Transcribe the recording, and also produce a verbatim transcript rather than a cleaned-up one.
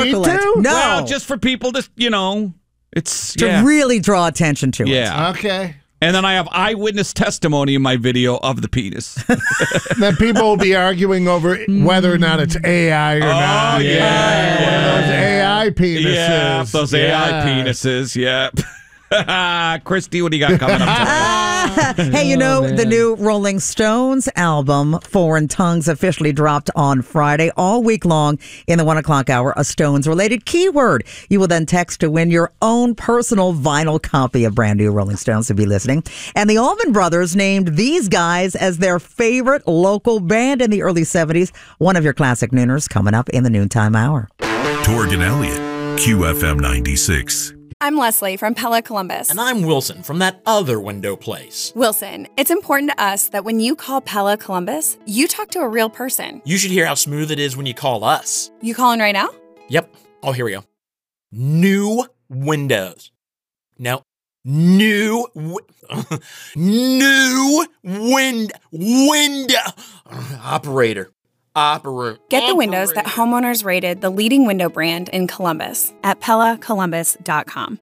circle need it. to? No. Well, just for people to, you know, it's to yeah. really draw attention to it. Yeah. Okay. And then I have eyewitness testimony in my video of the penis. Then people will be arguing over whether or not it's A I or Oh, not. yeah. One of those A I penises. Yeah, those A I Yeah. penises. Yeah. Christy, what do you got coming up today? Hey, you know, Oh, the new Rolling Stones album, Foreign Tongues, officially dropped on Friday. All week long in the one o'clock hour, a Stones-related keyword. You will then text to win your own personal vinyl copy of brand new Rolling Stones to be listening. And the Allman Brothers named these guys as their favorite local band in the early seventies. One of your classic nooners coming up in the noontime hour. Torg and Elliott, Q F M ninety-six. I'm Leslie from Pella Columbus. And I'm Wilson from that other window place. Wilson, it's important to us that when you call Pella Columbus, you talk to a real person. You should hear how smooth it is when you call us. You calling right now? Yep. Oh, here we go. New windows. No. New wi- new wind window operator. Operator. Get the windows that homeowners rated the leading window brand in Columbus at Pella Columbus dot com.